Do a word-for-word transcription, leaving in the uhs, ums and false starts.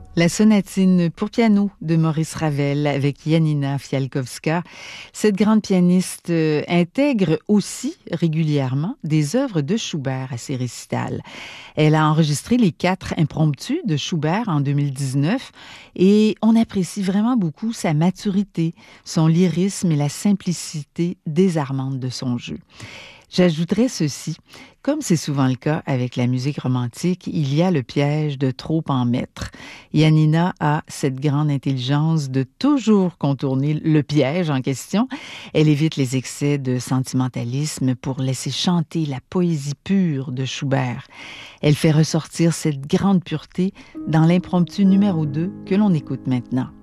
La sonatine pour piano de Maurice Ravel avec Janina Fialkowska. Cette grande pianiste euh, intègre aussi régulièrement des œuvres de Schubert à ses récitals. Elle a enregistré les quatre impromptus de Schubert en deux mille dix-neuf et on apprécie vraiment beaucoup sa maturité, son lyrisme et la simplicité désarmante de son jeu. J'ajouterais ceci, comme c'est souvent le cas avec la musique romantique, il y a le piège de trop en mettre. Janina a cette grande intelligence de toujours contourner le piège en question. Elle évite les excès de sentimentalisme pour laisser chanter la poésie pure de Schubert. Elle fait ressortir cette grande pureté dans l'impromptu numéro deux que l'on écoute maintenant.